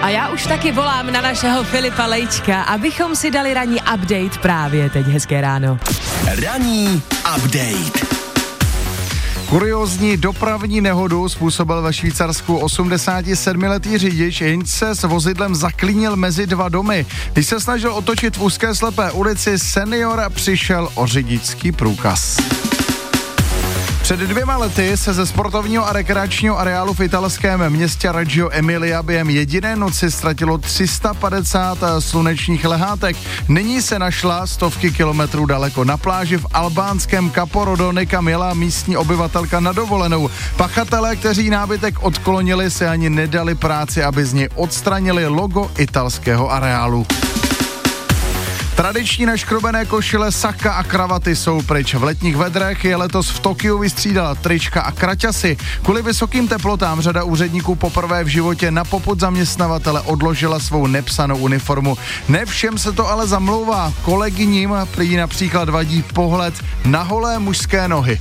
A já už taky volám na našeho Filipa Lejčka, abychom si dali ranní update právě teď. Hezké ráno. Ranní update. Kuriózní dopravní nehodu způsobil ve Švýcarsku 87letý řidič, jenž se s vozidlem zaklínil mezi dva domy. Když se snažil otočit v úzké slepé ulici, senior přišel o řidičský průkaz. Před 2 lety se ze sportovního a rekreačního areálu v italském městě Reggio Emilia během jediné noci ztratilo 350 slunečních lehátek. Nyní se našla stovky kilometrů daleko na pláži v albánském Caporodone, kam jela místní obyvatelka na dovolenou. Pachatelé, kteří nábytek odklonili, se ani nedali práci, aby z něj odstranili logo italského areálu. Tradiční naškrobené košile, saka a kravaty jsou pryč. V letních vedrech je letos v Tokiu vystřídala trička a kraťasy. Kvůli vysokým teplotám řada úředníků poprvé v životě na popud zaměstnavatele odložila svou nepsanou uniformu. Ne všem se to ale zamlouvá. Kolegyním prý například vadí pohled na holé mužské nohy.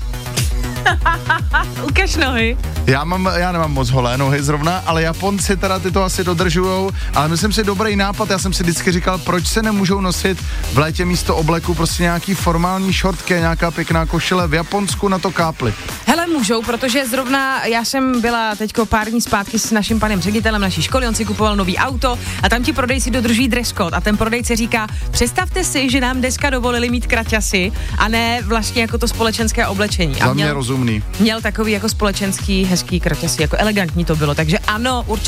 Ukaž nohy. Já nemám moc holé nohy zrovna, ale Japonci teda ty to asi dodržujou, ale myslím si dobrý nápad, já jsem si vždycky říkal, proč se nemůžou nosit v létě místo obleku prostě nějaký formální šortky, nějaká pěkná košile, v Japonsku na to kápli. Hele, můžou, protože zrovna já jsem byla teďko pár dní zpátky s naším panem ředitelem naší školy, on si kupoval nový auto a tam ti prodejci dodržují dress code a ten prodejce říká, představte si, že nám dneska dovolili mít kraťasy a ne vlastně jako to společenské oblečení. Za mě rozumný. Měl takový jako společenský hezký kraťasy, jako elegantní to bylo, takže ano, určitě